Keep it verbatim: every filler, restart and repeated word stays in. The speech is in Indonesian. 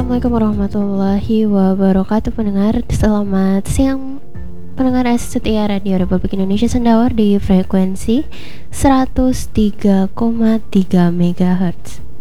Assalamualaikum warahmatullahi wabarakatuh pendengar. Selamat siang pendengar S C T I A Radio Republik Indonesia Sendawar di frekuensi seratus tiga koma tiga megahertz.